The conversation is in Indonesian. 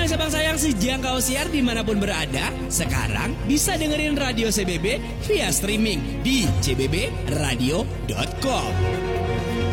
Sabang sayang sejangkau siar dimanapun berada, sekarang bisa dengerin Radio CBB via streaming di cbbradio.com.